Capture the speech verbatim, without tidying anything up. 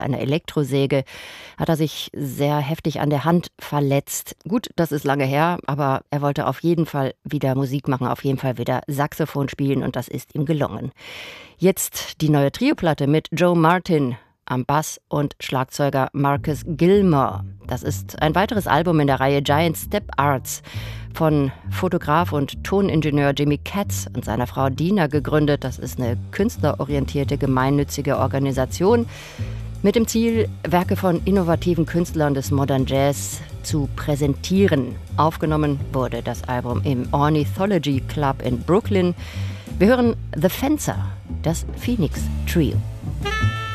einer Elektrosäge, hat er sich sehr heftig an der Hand verletzt. Gut, das ist lange her, aber er wollte auf jeden Fall wieder Musik machen, auf jeden Fall wieder Saxophon spielen und das ist ihm gelungen. Jetzt die neue Trio-Platte mit Joe Martin am Bass und Schlagzeuger Marcus Gilmore. Das ist ein weiteres Album in der Reihe Giant Step Arts von Fotograf und Toningenieur Jimmy Katz und seiner Frau Dina gegründet. Das ist eine künstlerorientierte, gemeinnützige Organisation mit dem Ziel, Werke von innovativen Künstlern des Modern Jazz zu präsentieren. Aufgenommen wurde das Album im Ornithology Club in Brooklyn. Wir hören The Fencer, das Phoenix Trio.